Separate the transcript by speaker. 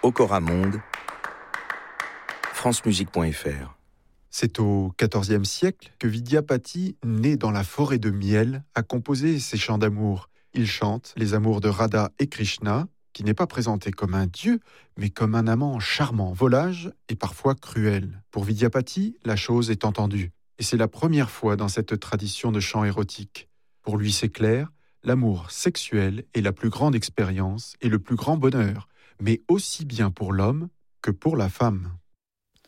Speaker 1: Ocoramonde, francemusique.fr.
Speaker 2: C'est au XIVe siècle que Vidyapati, né dans la forêt de miel, a composé ses chants d'amour. Il chante les amours de Radha et Krishna, qui n'est pas présenté comme un dieu, mais comme un amant charmant, volage et parfois cruel. Pour Vidyapati, la chose est entendue, et c'est la première fois dans cette tradition de chant érotique. Pour lui, c'est clair, l'amour sexuel est la plus grande expérience et le plus grand bonheur, mais aussi bien pour l'homme que pour la femme.